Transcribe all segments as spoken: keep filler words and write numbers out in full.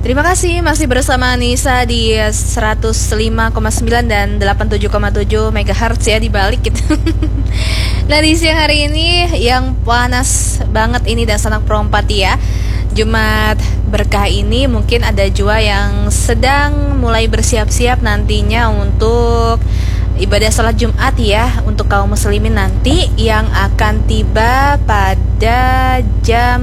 Terima kasih masih bersama Nisa di seratus lima koma sembilan dan delapan puluh tujuh koma tujuh megahertz ya di balik gitu. Nah di siang hari ini yang panas banget ini dan Sanak Perompat ya. Jumat berkah ini mungkin ada juga yang sedang mulai bersiap-siap nantinya untuk ibadah salat Jumat ya, untuk kaum muslimin nanti yang akan tiba pada jam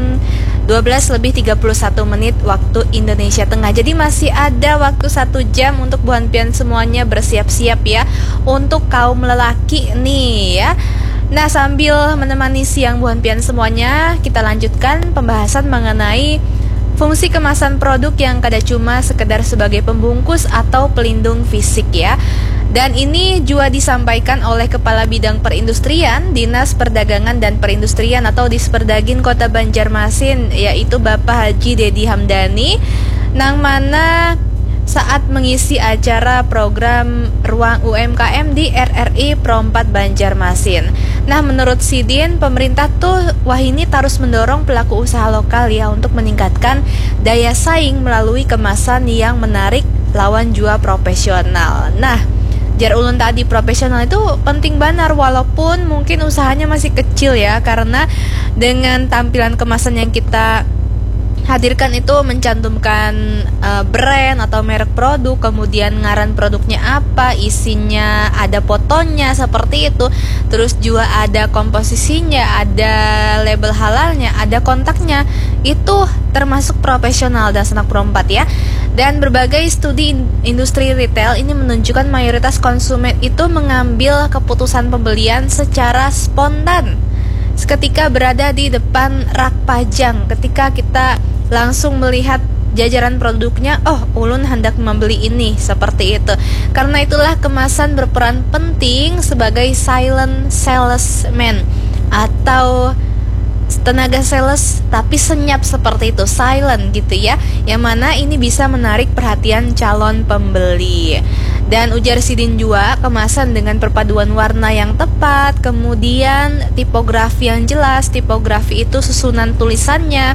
dua belas lebih tiga puluh satu menit waktu Indonesia Tengah. Jadi masih ada waktu satu jam untuk buan pian semuanya bersiap-siap ya, untuk kaum lelaki nih ya. Nah sambil menemani siang buan pian semuanya, kita lanjutkan pembahasan mengenai fungsi kemasan produk yang kada cuma sekedar sebagai pembungkus atau pelindung fisik ya. Dan ini juga disampaikan oleh Kepala Bidang Perindustrian Dinas Perdagangan dan Perindustrian atau Disperdagin Kota Banjarmasin, yaitu Bapak Haji Dedi Hamdani, nang mana saat mengisi acara program Ruang U M K M di R R I Perompat Banjarmasin. Nah menurut Sidin, pemerintah tuh wah ini terus mendorong pelaku usaha lokal ya untuk meningkatkan daya saing melalui kemasan yang menarik lawan jua profesional. Nah jar ulun tadi, profesional itu penting banar walaupun mungkin usahanya masih kecil ya, karena dengan tampilan kemasan yang kita hadirkan itu mencantumkan uh, brand atau merek produk, kemudian ngaran produknya apa, isinya ada fotonya seperti itu, terus juga ada komposisinya, ada label halalnya, ada kontaknya, itu termasuk profesional dan Sanak Perompat ya. Dan berbagai studi industri retail ini menunjukkan mayoritas konsumen itu mengambil keputusan pembelian secara spontan seketika berada di depan rak pajang. Ketika kita langsung melihat jajaran produknya, oh ulun hendak membeli ini, seperti itu. Karena itulah kemasan berperan penting sebagai silent salesman atau tenaga sales tapi senyap seperti itu, silent gitu ya, yang mana ini bisa menarik perhatian calon pembeli. Dan ujar Sidin juga, kemasan dengan perpaduan warna yang tepat, kemudian tipografi yang jelas. Tipografi itu susunan tulisannya,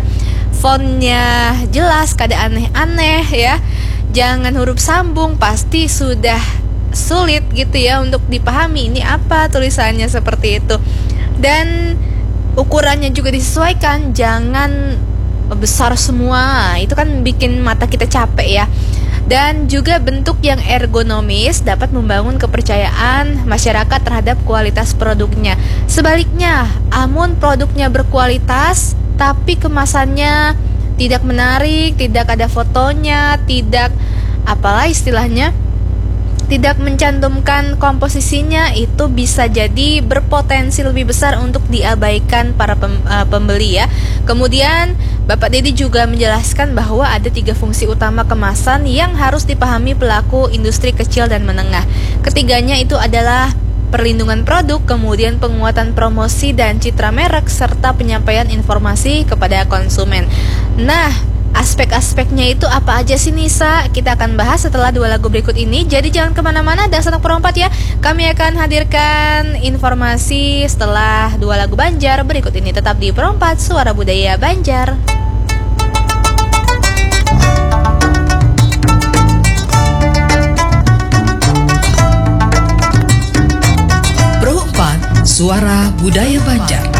fontnya jelas, kada aneh-aneh ya, jangan huruf sambung, pasti sudah sulit gitu ya untuk dipahami ini apa tulisannya, seperti itu. Dan ukurannya juga disesuaikan, jangan besar semua, itu kan bikin mata kita capek ya. Dan juga bentuk yang ergonomis dapat membangun kepercayaan masyarakat terhadap kualitas produknya. Sebaliknya, amun produknya berkualitas tapi kemasannya tidak menarik, tidak ada fotonya, tidak apalah istilahnya, tidak mencantumkan komposisinya, itu bisa jadi berpotensi lebih besar untuk diabaikan para pem, uh, pembeli ya. Kemudian Bapak Dedi juga menjelaskan bahwa ada tiga fungsi utama kemasan yang harus dipahami pelaku industri kecil dan menengah. Ketiganya itu adalah perlindungan produk, kemudian penguatan promosi dan citra merek, serta penyampaian informasi kepada konsumen. Nah, aspek-aspeknya itu apa aja sih Nisa? Kita akan bahas setelah dua lagu berikut ini. Jadi jangan kemana-mana dan Sanak Perompat ya. Kami akan hadirkan informasi setelah dua lagu Banjar berikut ini. Tetap di Perompat, Suara Budaya Banjar. Perompat, Suara Budaya Banjar.